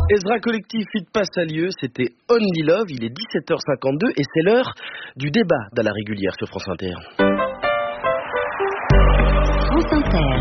Ezra Collectif Feat passe à lieu, c'était Only Love, il est 17h52 et c'est l'heure du débat dans la régulière sur France Inter. France Inter.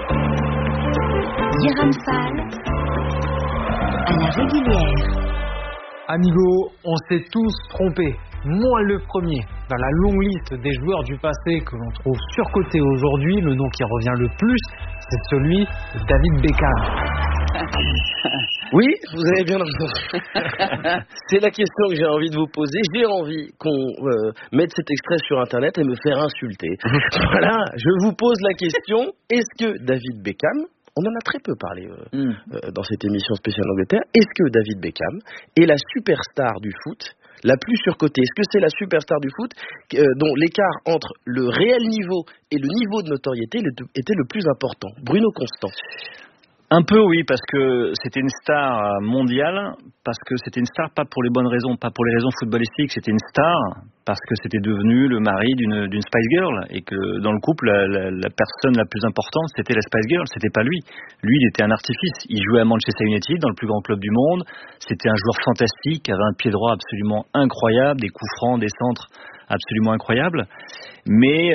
Yoram Fall à la régulière. Amigo, on s'est tous trompés. Moi le premier. Dans la longue liste des joueurs du passé que l'on trouve surcotés aujourd'hui, le nom qui revient le plus, c'est celui de David Beckham. Oui, vous avez bien entendu. C'est la question que j'ai envie de vous poser. J'ai envie qu'on mette cet extrait sur Internet et me faire insulter. Voilà, je vous pose la question. Est-ce que David Beckham, on en a très peu parlé dans cette émission spéciale Angleterre, est-ce que David Beckham est la superstar du foot la plus surcotée? Est-ce que c'est la superstar du foot dont l'écart entre le réel niveau et le niveau de notoriété était le plus important? Bruno Constant. Un peu oui, parce que c'était une star mondiale, parce que c'était une star pas pour les bonnes raisons, pas pour les raisons footballistiques, c'était une star parce que c'était devenu le mari d'une Spice Girl et que dans le couple la personne la plus importante c'était la Spice Girl, c'était pas lui. Lui il était un artifice, il jouait à Manchester United dans le plus grand club du monde, c'était un joueur fantastique, avait un pied droit absolument incroyable, des coups francs, des centres absolument incroyables, mais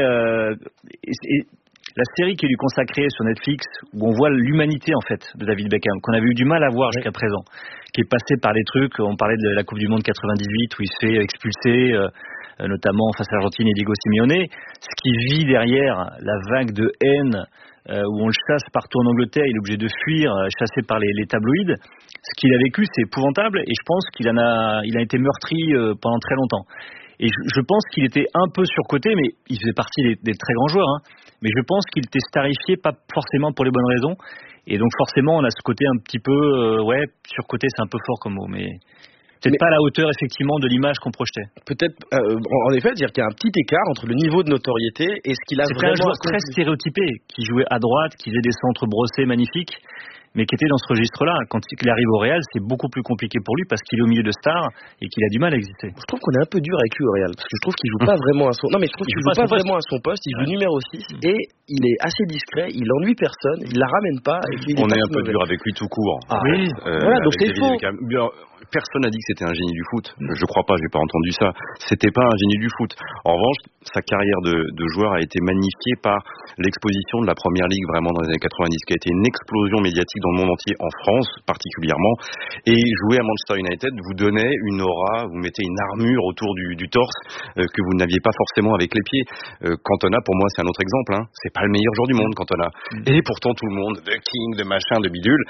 la série qui est lui consacrée sur Netflix, où on voit l'humanité en fait de David Beckham, qu'on avait eu du mal à voir jusqu'à présent, qui est passé par des trucs, on parlait de la Coupe du Monde 98 où il se fait expulser, notamment face à l'Argentine et Diego Simeone, ce qui vit derrière la vague de haine où on le chasse partout en Angleterre, il est obligé de fuir, chassé par les tabloïds. Ce qu'il a vécu, c'est épouvantable et je pense qu'il a été meurtri pendant très longtemps. Et je pense qu'il était un peu surcoté, mais il faisait partie des très grands joueurs. Mais je pense qu'il était starifié, pas forcément pour les bonnes raisons. Et donc forcément, on a ce côté un petit peu, surcoté, c'est un peu fort comme mot, mais peut-être pas à la hauteur effectivement de l'image qu'on projetait. Peut-être, en effet, dire qu'il y a un petit écart entre le niveau de notoriété et ce qu'il a vraiment. C'était un joueur très stéréotypé, qui jouait à droite, qui faisait des centres brossés magnifiques, mais qui était dans ce registre-là. Quand il arrive au Real, c'est beaucoup plus compliqué pour lui parce qu'il est au milieu de stars et qu'il a du mal à exister. Je trouve qu'on est un peu dur avec lui au Real parce que je trouve qu'il joue pas vraiment à son. Non, mais je trouve qu'il joue pas vraiment à son poste. Il joue numéro 6 et il est assez discret. Il ennuie personne. Il la ramène pas. On est un peu dur avec lui tout court. Oui. Voilà, donc c'est faux. Personne n'a dit que c'était un génie du foot. Je crois pas, j'ai pas entendu ça. C'était pas un génie du foot. En revanche, sa carrière de joueur a été magnifiée par l'exposition de la Première Ligue vraiment dans les années 90, qui a été une explosion médiatique dans le monde entier, en France particulièrement. Et jouer à Manchester United vous donnait une aura, vous mettez une armure autour du torse que vous n'aviez pas forcément avec les pieds. Cantona, pour moi, c'est un autre exemple. C'est pas le meilleur joueur du monde, Cantona. Et pourtant, tout le monde, de King, de machin, de bidule,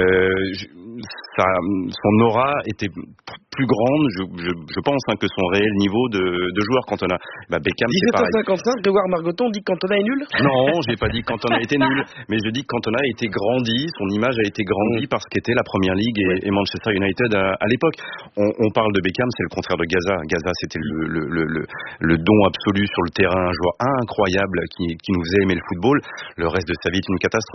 son aura était plus grande, je pense, que son réel niveau de joueur Cantona. Beckham, c'est pareil. 17h55, Grégoire Margoton dit que Cantona est nul? Non, j'ai pas dit que Cantona était nul, mais je dis que Cantona a été grandi, son image a été grandie par ce qu'était la Première Ligue et Manchester United à l'époque. On parle de Beckham, c'est le contraire de Gaza. Gaza, c'était le don absolu sur le terrain, un joueur incroyable qui nous faisait aimer le football. Le reste de sa vie est une catastrophe.